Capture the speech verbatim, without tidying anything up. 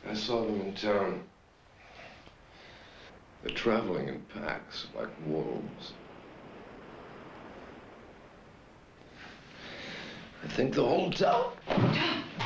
I saw them in town. They're traveling in packs like wolves. I think the whole town